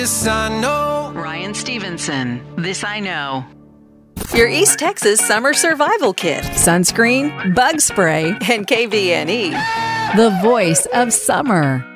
This I know. Ryan Stevenson, This I Know. Your East Texas Summer Survival Kit. Sunscreen, bug spray, and KVNE. The voice of summer.